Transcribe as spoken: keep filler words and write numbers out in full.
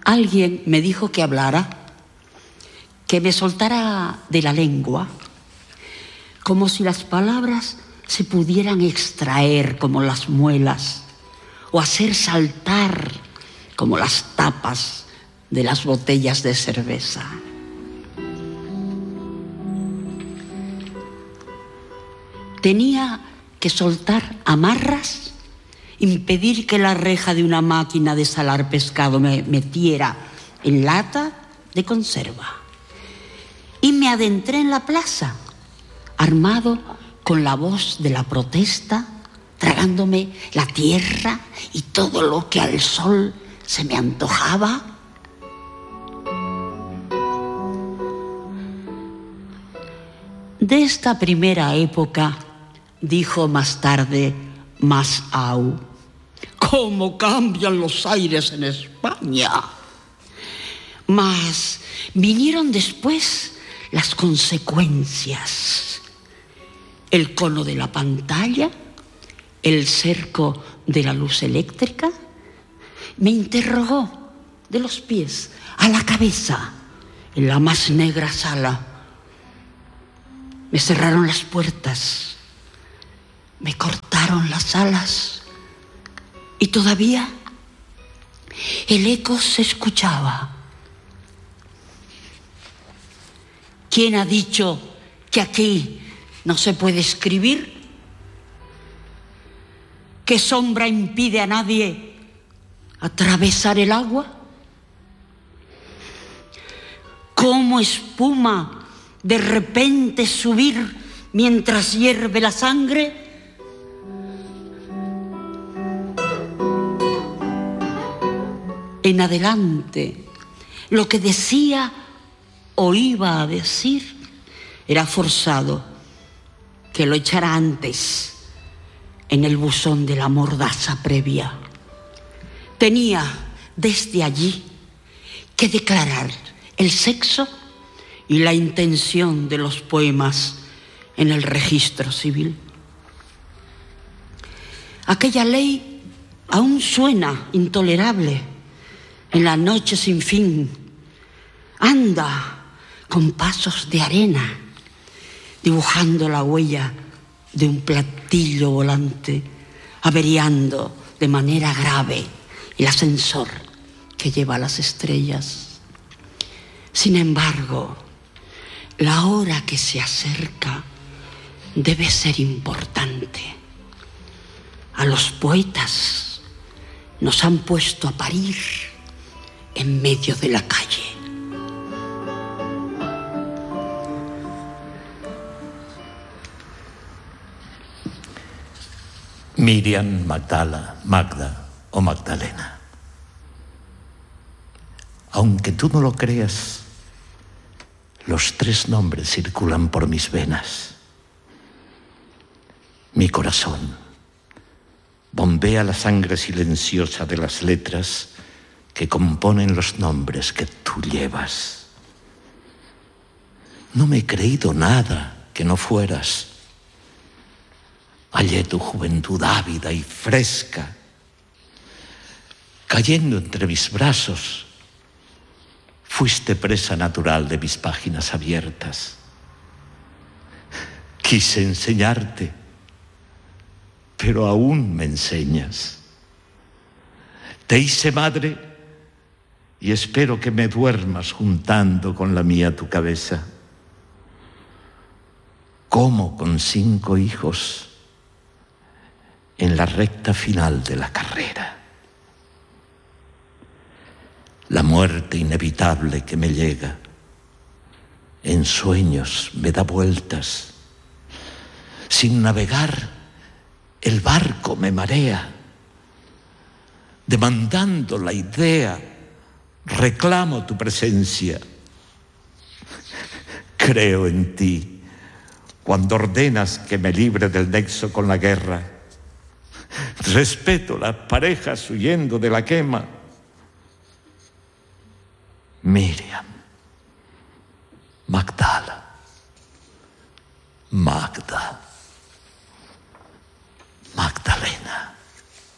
Alguien me dijo que hablara, que me soltara de la lengua, como si las palabras se pudieran extraer como las muelas o hacer saltar como las tapas de las botellas de cerveza. Tenía que soltar amarras, impedir que la reja de una máquina de salar pescado me metiera en lata de conserva. Y me adentré en la plaza, armado con la voz de la protesta, tragándome la tierra y todo lo que al sol se me antojaba. De esta primera época, dijo más tarde Masao, ¿cómo cambian los aires en España? Mas vinieron después las consecuencias. El cono de la pantalla, el cerco de la luz eléctrica, me interrogó de los pies a la cabeza en la más negra sala. Me cerraron las puertas, me cortaron las alas y todavía el eco se escuchaba. ¿Quién ha dicho que aquí no se puede escribir? ¿Qué sombra impide a nadie atravesar el agua? ¿Cómo espuma de repente subir mientras hierve la sangre? En adelante, lo que decía o iba a decir era forzado que lo echara antes en el buzón de la mordaza previa. Tenía desde allí que declarar el sexo y la intención de los poemas en el registro civil. Aquella ley aún suena intolerable en la noche sin fin. Anda con pasos de arena, dibujando la huella de un platillo volante, averiando de manera grave el ascensor que lleva a las estrellas. Sin embargo, la hora que se acerca debe ser importante. A los poetas nos han puesto a parir en medio de la calle. Miriam, Magdala, Magda o Magdalena. Aunque tú no lo creas, los tres nombres circulan por mis venas. Mi corazón bombea la sangre silenciosa de las letras que componen los nombres que tú llevas. No me he creído nada que no fueras. Hallé tu juventud ávida y fresca, cayendo entre mis brazos. Fuiste presa natural de mis páginas abiertas. Quise enseñarte, pero aún me enseñas. Te hice madre y espero que me duermas juntando con la mía tu cabeza. Como con cinco hijos en la recta final de la carrera. La muerte inevitable que me llega, en sueños me da vueltas. Sin navegar, el barco me marea. Demandando la idea, reclamo tu presencia. Creo en ti cuando ordenas que me libre del nexo con la guerra. Respeto las parejas huyendo de la quema. Miriam, Magdala, Magda.